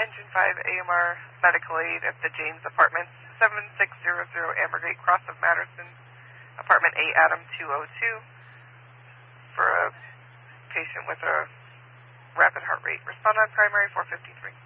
Engine 5 AMR medical aid at the James Apartments, 7600 Ambergate Cross of Matterson, Apartment 8, Adam 202, for a patient with a rapid heart rate. Respond on primary 453.